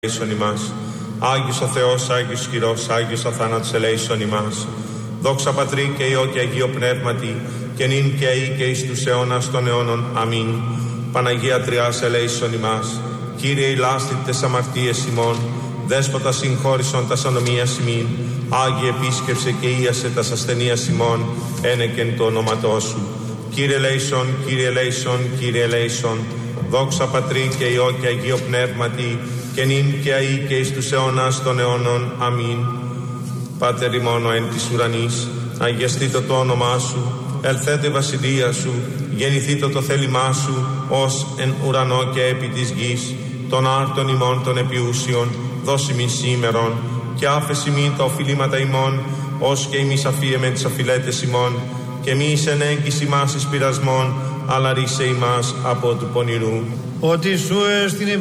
ελέησον ημάς. Άγιος ο Θεός, Άγιος χειρός, Άγιος ο θάνατος ελέησον ημάς. Δόξα Πατρί και Υιό και Αγίο Πνεύματι, και νυν και αεί και εις τους αιώνας των αιώνων. Αμήν. Παναγία Τριάς ελέησον ημάς. Κύριε ηλάστη τες αμαρτίες ημών, Δέσποτα συγχώρησον τας ανομίας ημίν. Άγιε επίσκεψε και ίασε τας ασθενείας ημών, ένεκεν το όνοματό σου. Κύριε ελέησον, Κύριε ελέησον, Κύριε ελέησον. Δόξα Πατρί και Υιό και Αγίο Πνεύματι, και νυν και αεί και εις τους αιώνας των αιώνων. Αμήν. Πάτερ ημών εν της ουρανής, αγιαστήτω το όνομά σου, ελθέτω η βασιλεία σου, γεννηθήτω το θέλημά σου, ως εν ουρανό και επί της γης. Των άρτων ημών των επιούσιων, δώσει μη σήμερον, και άφεση μη τα οφειλήματα ημών, ως και εμείς αφίεμεν τις οφειλέτες ημών, και μη εις ενέγκης ημάς εις πειρασμών, αλλά ρίσε ημάς από του πονηρού. Ότι σου έστεινε